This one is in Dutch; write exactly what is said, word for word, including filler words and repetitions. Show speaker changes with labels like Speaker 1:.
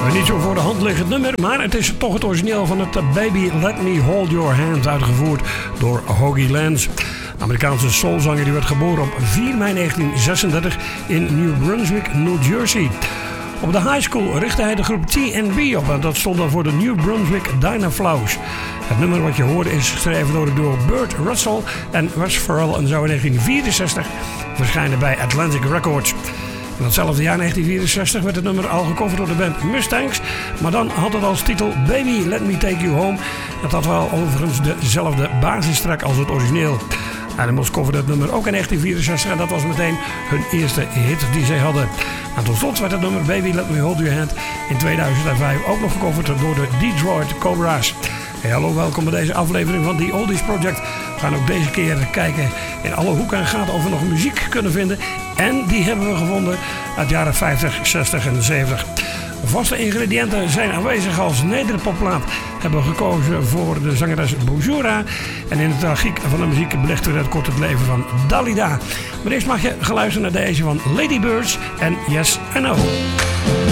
Speaker 1: Niet zo voor de hand liggend nummer, maar het is toch het origineel van het Baby Let Me Hold Your Hand, uitgevoerd door Hoagy Lance. Amerikaanse soulzanger die werd geboren op vier mei negentien zesendertig in New Brunswick, New Jersey. Op de high school richtte hij de groep T N B op en dat stond dan voor de New Brunswick Dynaflows. Het nummer wat je hoorde is geschreven door de duo Burt Russell en Wes Farrell en zou in negentien vierenzestig verschijnen bij Atlantic Records. In datzelfde jaar negentien vierenzestig werd het nummer al gecoverd door de band Mustangs, maar dan had het als titel Baby Let Me Take You Home. Dat had wel overigens dezelfde basistrack als het origineel. Animals coverde het nummer ook in negentien vierenzestig en dat was meteen hun eerste hit die zij hadden. En tot slot werd het nummer Baby Let Me Hold Your Hand in tweeduizend vijf ook nog gecoverd door de Detroit Cobra's. Hey, hallo, welkom bij deze aflevering van The Oldies Project. We gaan ook deze keer kijken in alle hoeken en gaten of we nog muziek kunnen vinden. En die hebben we gevonden uit de jaren vijftig, zestig en zeventig. Vaste ingrediënten zijn aanwezig als nederpopplaat. Hebben we gekozen voor de zangeres Bojura. En in het tragiek van de muziek belichten we het kort het leven van Dalida. Maar eerst mag je geluisteren naar deze van Lady Birds en Yes I Know.